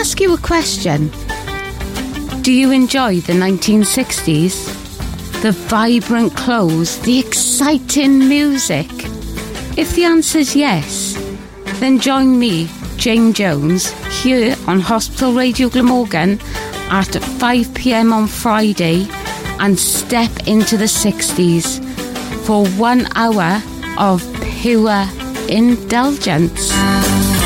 ask you a question? Do you enjoy the 1960s? The vibrant clothes, the exciting music? If the answer's yes, then join me, Jane Jones, here on Hospital Radio Glamorgan at 5 p.m. on Friday and step into the 60s for 1 hour of pure indulgence.